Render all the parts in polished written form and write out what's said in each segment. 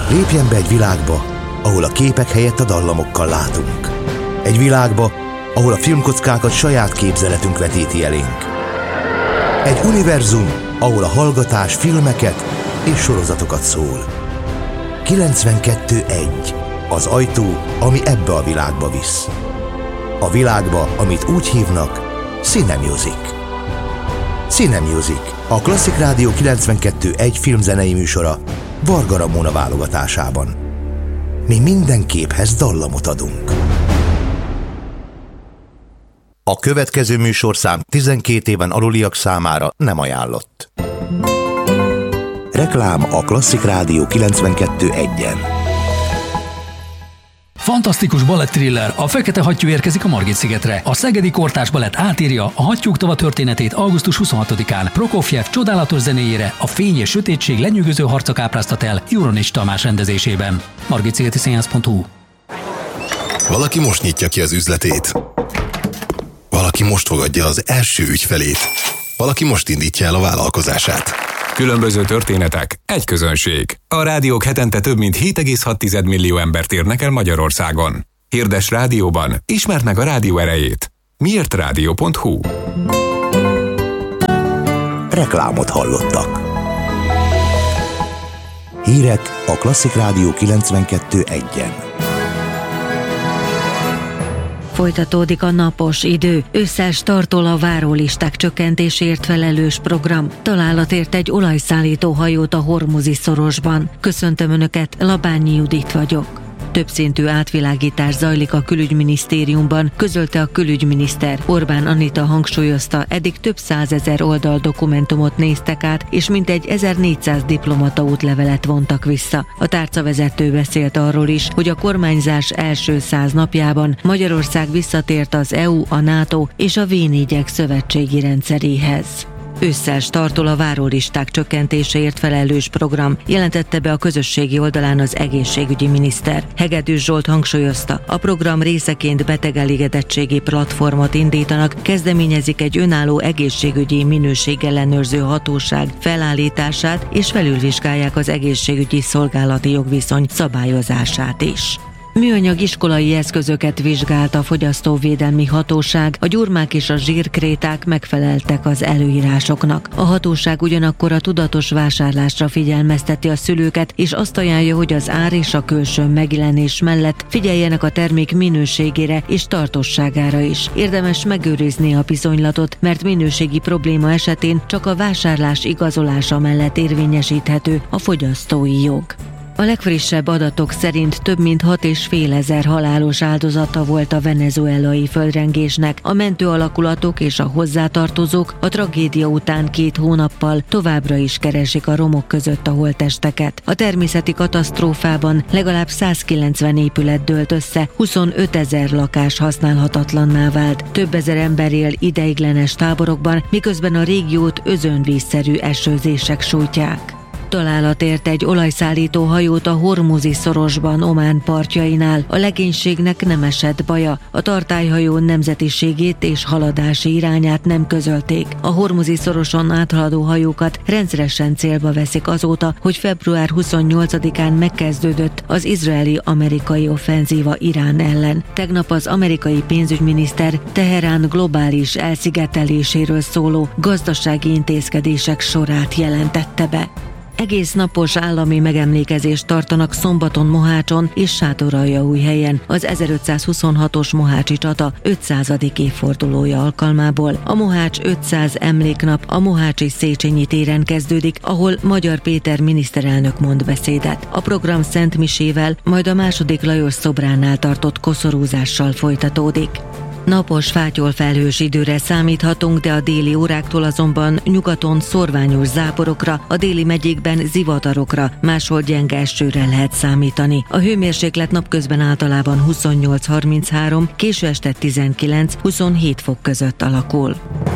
Lépjen be egy világba, ahol a képek helyett a dallamokkal látunk. Egy világba, ahol a filmkockákat saját képzeletünk vetíti elénk. Egy univerzum, ahol a hallgatás filmeket és sorozatokat szól. 92.1. Az ajtó, ami ebbe a világba visz. A világba, amit úgy hívnak, Cinemusic. Cinemusic, a Klasszik Rádió 92.1 filmzenei műsora Varga Ramona válogatásában. Mi minden képhez dallamot adunk. A következő műsorszám 12 éven aluliak számára nem ajánlott. Reklám a Klasszik Rádió 92.1-en. Fantasztikus balett-thriller, a Fekete Hattyú érkezik a Margit-szigetre. A Szegedi Kortárs Balett átírja a Hattyúk tava történetét augusztus 26-án. Prokofjev csodálatos zenéjére a fény és sötétség lenyűgöző harca kápráztat el Juronics Tamás rendezésében. margitszigetiszínház.hu. Valaki most nyitja ki az üzletét. Valaki most fogadja az első ügyfelét. Valaki most indítja el a vállalkozását. Különböző történetek, egy közönség. A rádiók hetente több mint 7,6 millió embert érnek el Magyarországon. Hirdes rádióban, ismerd meg a rádió erejét. miértrádió.hu. Reklámot hallottak. Hírek a Klasszik Rádió 92.1-en. Folytatódik a napos idő. Ősszel startol a várólisták csökkentésért felelős program. Találat ért egy olajszállító hajót a Hormuzi-szorosban. Köszöntöm Önöket, Labányi Judit vagyok. Többszintű átvilágítás zajlik a külügyminisztériumban, közölte a külügyminiszter. Orbán Anita hangsúlyozta, eddig több 100 000 oldal dokumentumot néztek át, és mintegy 1400 diplomata útlevelet vontak vissza. A tárcavezető beszélt arról is, hogy a kormányzás első 100 napjában Magyarország visszatért az EU, a NATO és a V4-ek szövetségi rendszeréhez. Ősszel startol a várólisták csökkentéséért felelős program, jelentette be a közösségi oldalán az egészségügyi miniszter. Hegedűs Zsolt hangsúlyozta, a program részeként betegelégedettségi platformot indítanak, kezdeményezik egy önálló egészségügyi minőségellenőrző hatóság felállítását, és felülvizsgálják az egészségügyi szolgálati jogviszony szabályozását is. Műanyag iskolai eszközöket vizsgált a Fogyasztóvédelmi Hatóság, a gyurmák és a zsírkréták megfeleltek az előírásoknak. A hatóság ugyanakkor a tudatos vásárlásra figyelmezteti a szülőket, és azt ajánlja, hogy az ár és a külső megjelenés mellett figyeljenek a termék minőségére és tartósságára is. Érdemes megőrizni a bizonylatot, mert minőségi probléma esetén csak a vásárlás igazolása mellett érvényesíthető a fogyasztói jog. A legfrissebb adatok szerint több mint 6500 halálos áldozata volt a venezuelai földrengésnek. A mentőalakulatok és a hozzátartozók a tragédia után 2 hónappal továbbra is keresik a romok között a holttesteket. A természeti katasztrófában legalább 190 épület dőlt össze, 25 000 lakás használhatatlanná vált. Több ezer ember él ideiglenes táborokban, miközben a régiót özönvízszerű esőzések sújtják. Találat ért egy olajszállító hajót a Hormuzi-szorosban, Omán partjainál. A legénységnek nem esett baja. A tartályhajó nemzetiségét és haladási irányát nem közölték. A Hormuzi-szoroson áthaladó hajókat rendszeresen célba veszik azóta, hogy február 28-án megkezdődött az izraeli-amerikai offenzíva Irán ellen. Tegnap az amerikai pénzügyminiszter Teherán globális elszigeteléséről szóló gazdasági intézkedések sorát jelentette be. Egész napos állami megemlékezést tartanak szombaton Mohácson és Sátoraljaújhelyen az 1526-os mohácsi csata 500. évfordulója alkalmából. A Mohács 500 emléknap a mohácsi Széchenyi téren kezdődik, ahol Magyar Péter miniszterelnök mond beszédet. A program Szent Misével, majd a II. Lajos szobránál tartott koszorúzással folytatódik. Napos, fátyolfelhős időre számíthatunk, de a déli óráktól azonban nyugaton szorványos záporokra, a déli megyékben zivatarokra, máshol gyenge esőre lehet számítani. A hőmérséklet napközben általában 28-33, késő este 19-27 fok között alakul.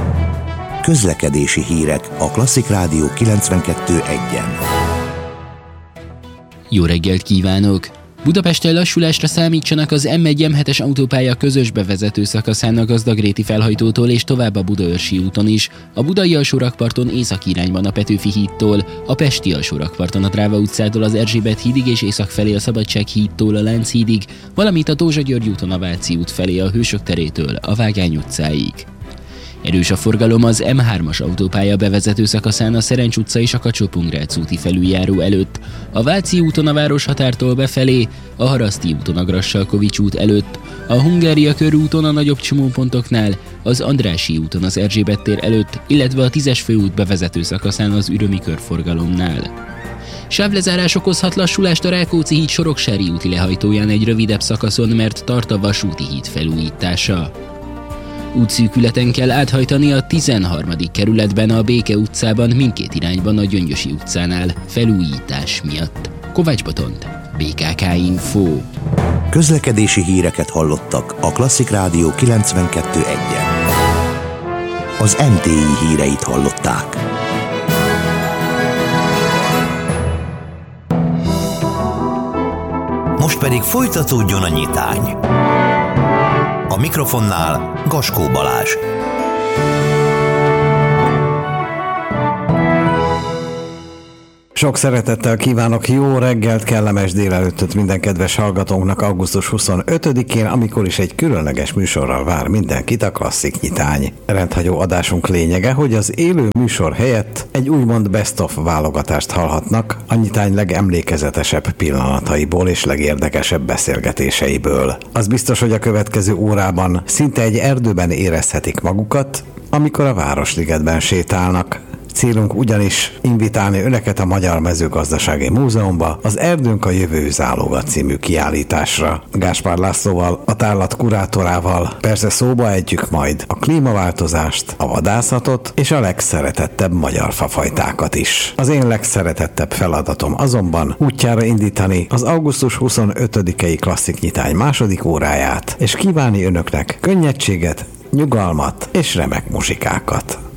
Közlekedési hírek a Klasszik Rádió 92.1-en. Jó reggelt kívánok! Budapesten lassulásra számítsanak az M1-M7-es autópálya közös bevezető szakaszán a Gazdagréti felhajtótól és tovább a Budaörsi úton is, a Budai alsórakparton északi irányban a Petőfi hídtól, a Pesti alsórakparton a Dráva utcától az Erzsébet hídig és észak felé a Szabadság hídtól a Lánchídig, valamint a Dózsa György úton a Váci út felé a Hősök terétől a Vágány utcáig. Erős a forgalom az M3-as autópálya bevezető szakaszán a Szerencs utca és a Kacsó-Pungrác úti felüljáró előtt, a Váci úton a városhatártól befelé, a Haraszti úton a Grassalkovics út előtt, a Hungária körúton a nagyobb csomópontoknál, az Andrássy úton az Erzsébet tér előtt, illetve a 10-es főút bevezető szakaszán az Ürömi körforgalomnál. Sávlezárás okozhat lassulást a Rákóczi híd Soroksári úti lehajtóján egy rövidebb szakaszon, mert tart a vasúti híd felújítása. Útszűkületen kell áthajtani a 13. kerületben a Béke utcában mindkét irányban a Gyöngyösi utcánál felújítás miatt. Kovács Botond, BKK Info. Közlekedési híreket hallottak a Klasszik Rádió 92.1-en. Az MTI híreit hallották. Most pedig folytatódjon a nyitány. A mikrofonnál Gaskó Balázs. Sok szeretettel kívánok jó reggelt, kellemes délelőttöt minden kedves hallgatónknak augusztus 25-én, amikor is egy különleges műsorral vár mindenkit a Klasszik Nyitány. Rendhagyó adásunk lényege, hogy az élő műsor helyett egy úgymond best-of válogatást hallhatnak a nyitány legemlékezetesebb pillanataiból és legérdekesebb beszélgetéseiből. Az biztos, hogy a következő órában szinte egy erdőben érezhetik magukat, amikor a Városligetben sétálnak. Célunk ugyanis invitálni önöket a Magyar Mezőgazdasági Múzeumba az Erdőnk a jövő záloga című kiállításra. Gáspár Lászlóval, a tárlat kurátorával persze szóba ejtjük majd a klímaváltozást, a vadászatot és a legszeretettebb magyar fafajtákat is. Az én legszeretettebb feladatom azonban útjára indítani az augusztus 25-i Klasszik Nyitány második óráját, és kívánni önöknek könnyedséget, nyugalmat és remek muzsikákat.